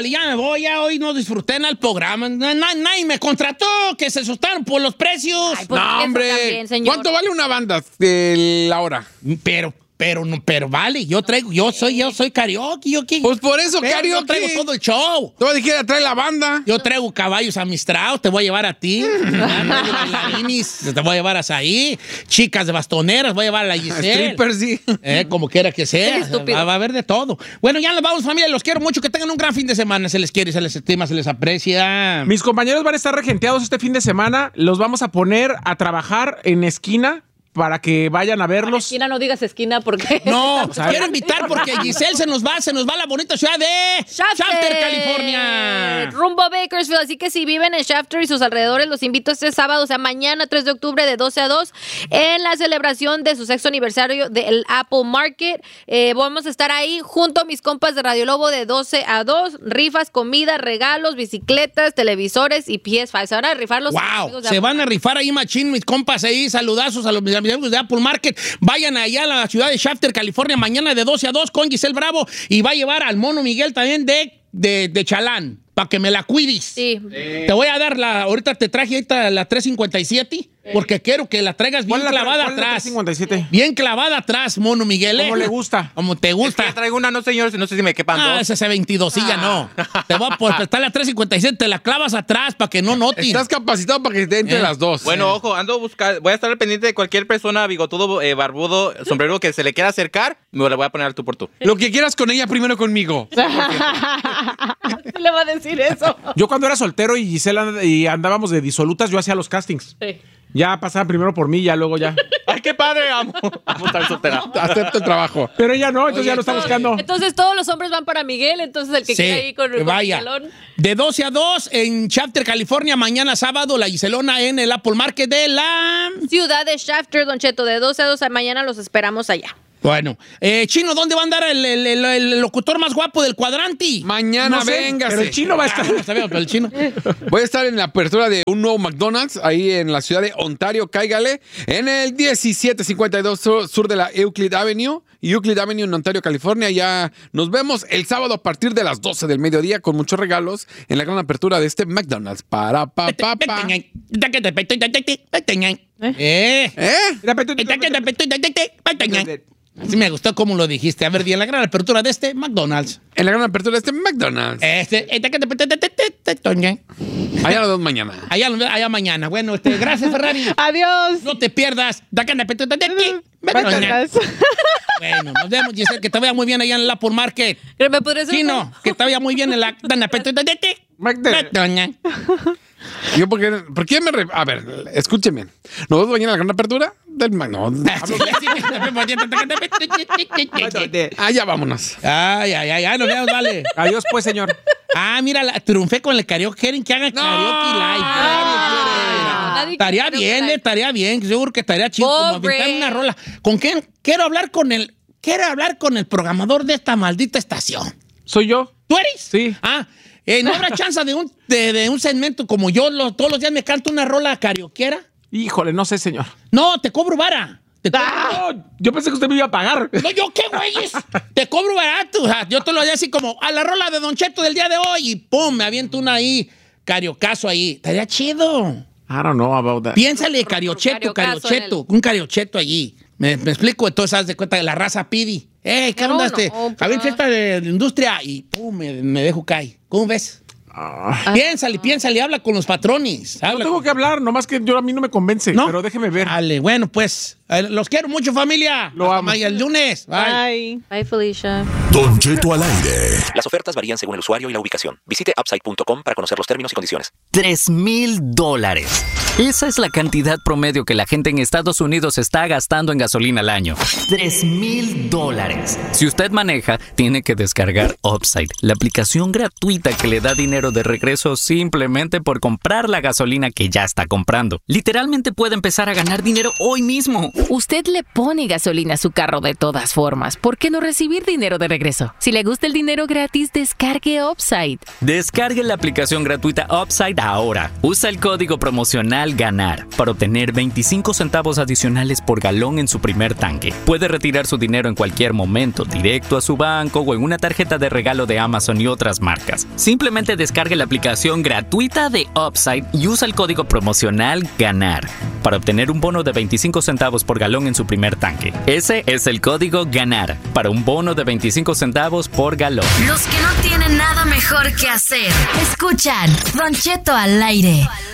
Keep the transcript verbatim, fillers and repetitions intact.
vale, ya me voy, ya hoy no disfruté en el programa. Na- na- Nadie me contrató, que se asustaron por los precios. Ay, pues No, eso hombre. también, señor. ¿Cuánto vale una banda de la hora? Pero, pero, no, pero vale, yo traigo, yo soy, yo soy karaoke, yo qué. Pues por eso, Pero karaoke. yo traigo todo el show. Tú dijera, trae la banda. Yo traigo caballos amistrados, te voy a llevar a ti. Traigo bailarinis, te voy a llevar a ahí. Chicas de bastoneras, voy a llevar a la Giselle. Strippers, sí. Eh, como quiera que sea. Eres estúpido. Va, va a haber de todo. Bueno, ya nos vamos, familia. Los quiero mucho. Que tengan un gran fin de semana. Se les quiere, se les estima, se les aprecia. Mis compañeros van a estar regenteados este fin de semana. Los vamos a poner a trabajar en esquina para que vayan a verlos. Esquina, no digas esquina porque... No, quiero invitar porque Giselle se nos va, se nos va a la bonita ciudad de Shafter, Shafter, California. Rumbo a Bakersfield, así que si viven en Shafter y sus alrededores, los invito este sábado, o sea, mañana, tres de octubre, de doce a dos, en la celebración de su sexto aniversario del Apple Market. Eh, vamos a estar ahí junto a mis compas de Radio Lobo de doce a dos, rifas, comida, regalos, bicicletas, televisores y P S cinco. Se van a rifar los Wow, amigos de se Apple van a rifar ahí machín, mis compas ahí, saludazos a los mis amigos de Apple Market. Vayan allá a la ciudad de Shafter, California, mañana de doce a dos con Giselle Bravo y va a llevar al mono Miguel también de, de, de Chalán, para que me la cuides. Sí. Te voy a dar la, ahorita te traje ahorita la tres cincuenta y siete, porque quiero que la traigas bien ¿Cuál es la- clavada cuál es la atrás. tres cincuenta y siete? Bien clavada atrás, mono Miguel. ¿eh? ¿Cómo le gusta? Como te Es gusta. que traigo una, no señor, no sé si me quepan Ah, dos. esa C veintidós, sí, ya no. Te voy a prestar la tres cincuenta y siete, te la clavas atrás para que no notes. Estás capacitado para que te entre Eh. las dos. Bueno, ojo, ando buscando, voy a estar al pendiente de cualquier persona bigotudo, eh, barbudo, sombrero que se le quiera acercar, me la voy a poner al tú por tú. Lo que quieras con ella, primero conmigo. Le va a decir eso. Yo cuando era soltero y Gisela and- y andábamos de disolutas, yo hacía los castings. Sí. Ya pasaban primero por mí, ya luego ya. ¡Ay, qué padre! Amo, amo estar soltera. Acepto el trabajo. Pero ella no, entonces ya lo está buscando. Entonces todos los hombres van para Miguel, entonces el que Sí, quiera ir con, que con vaya. Miguelón. De doce a dos en Shafter, California, mañana sábado, la Giselona en el Apple Market de la... Ciudad de Shafter, Don Cheto, de doce a dos, mañana los esperamos allá. Bueno, eh, Chino, ¿dónde va a andar el, el- el- el locutor más guapo del cuadrante? Mañana, No sé, véngase. pero el chino va a estar. Ah, no sabemos, pero el chino. Voy a estar en la apertura de un nuevo McDonald's ahí en la ciudad de Ontario, cáigale, en el diecisiete cincuenta y dos sur, sur de la Euclid Avenue, Euclid Avenue en Ontario, California. Ya nos vemos el sábado a partir de las doce del mediodía con muchos regalos en la gran apertura de este McDonald's. Para, pa, pa, pa. Eh. ¿Eh? Así me gustó cómo lo dijiste. A ver, bien, la gran apertura de este McDonald's. En la gran apertura de este McDonald's. Este, Allá nos vemos mañana. allá, allá mañana. Bueno, este, gracias, Ferrari. Adiós. No te pierdas. Bueno, nos vemos, Giselle. Que te vaya muy bien allá en el Apple Market. ¿Me podría hacer Chino, que te vaya muy bien en la... McDonald's. Yo, ¿por qué, por qué me.? Re- a ver, escúcheme. ¿Nos vemos mañana en la gran apertura del McDonald's? Ah, ya vámonos. Ay, ay, ay, ay, nos vemos, vale. Adiós, pues, señor. Ah, mira, la, triunfé con el karaoke. Quieren que haga karaoke live. Nadie Estaría quiere bien, karaoke. estaría bien. Seguro que estaría chido como Pobre. aventar una rola. ¿Con quién? Quiero hablar con el... Quiero hablar con el programador de esta maldita estación. ¿Soy yo? ¿Tú eres? Sí. Ah, eh, ¿no habrá chance de un, de, de un segmento como yo lo- todos los días me canto una rola karaokeera? Híjole, no sé, señor. No, te cobro vara. Te cobro- No, yo pensé que usted me iba a pagar. No, ¿yo qué, güeyes? Te cobro barato. O sea, yo te lo haría así como a la rola de Don Cheto del día de hoy y pum, me aviento una ahí, cariocazo ahí. Estaría chido. I don't know about that. Piénsale, cariocheto, Cariocazo cariocheto, un cariocheto allí. Me, me explico, entonces haz de cuenta de la raza pidi. ¡Ey, qué No, onda no, este! pa. Javier, fiesta de, de industria y pum, me, me dejo caer. ¿Cómo ves? Piénsale, piénsale, habla con los patrones. No Habla tengo con- que hablar, nomás que yo a mí no me convence. ¿No? Pero déjeme ver. Dale, bueno, pues, eh, los quiero mucho, familia. Lo Hasta amo. mañana, el lunes. Bye. Bye. Bye, Felicia. Don Cheto al aire. Las ofertas varían según el usuario y la ubicación. Visite upside punto com para conocer los términos y condiciones. Tres mil dólares. Esa es la cantidad promedio que la gente en Estados Unidos está gastando en gasolina al año. Tres mil dólares. Si usted maneja, tiene que descargar Upside, la aplicación gratuita que le da dinero de regreso simplemente por comprar la gasolina que ya está comprando. Literalmente puede empezar a ganar dinero hoy mismo. Usted le pone gasolina a su carro de todas formas. ¿Por qué no recibir dinero de regreso? Si le gusta el dinero gratis, descargue Upside. Descargue la aplicación gratuita Upside ahora. Usa el código promocional GANAR para obtener veinticinco centavos adicionales por galón en su primer tanque. Puede retirar su dinero en cualquier momento, directo a su banco o en una tarjeta de regalo de Amazon y otras marcas. Simplemente descargue la aplicación gratuita de Upside y usa el código promocional GANAR para obtener un bono de veinticinco centavos por galón en su primer tanque. Ese es el código GANAR para un bono de veinticinco centavos por galón. Los que no tienen nada mejor que hacer, escuchan Don Cheto al aire.